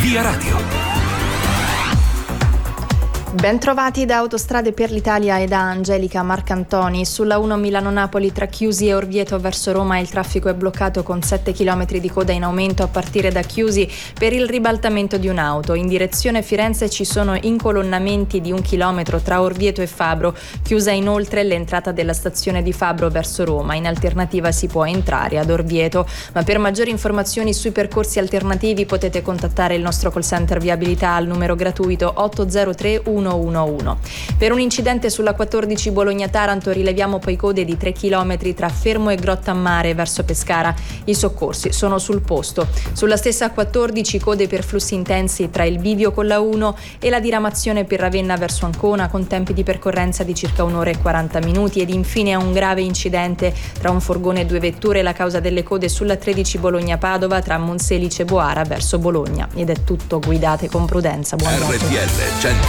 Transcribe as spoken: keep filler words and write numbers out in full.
Via Radio. Ben trovati da Autostrade per l'Italia e da Angelica Marcantoni. Sulla uno Milano-Napoli tra Chiusi e Orvieto verso Roma il traffico è bloccato con sette chilometri di coda in aumento a partire da Chiusi per il ribaltamento di un'auto. In direzione Firenze ci sono incolonnamenti di un chilometro tra Orvieto e Fabro. Chiusa inoltre l'entrata della stazione di Fabro verso Roma. In alternativa si può entrare ad Orvieto. Ma per maggiori informazioni sui percorsi alternativi potete contattare il nostro call center viabilità al numero gratuito otto zero tre uno uno uno. Per un incidente sulla quattordici Bologna-Taranto rileviamo poi code di tre chilometri tra Fermo e Grottammare verso Pescara. I soccorsi sono sul posto. Sulla stessa quattordici code per flussi intensi tra il bivio con la uno e la diramazione per Ravenna verso Ancona con tempi di percorrenza di circa un'ora e quaranta minuti. Ed infine un grave incidente tra un furgone e due vetture, la causa delle code sulla tredici Bologna-Padova tra Monselice e Boara verso Bologna. Ed è tutto, guidate con prudenza. Buon viaggio. R T L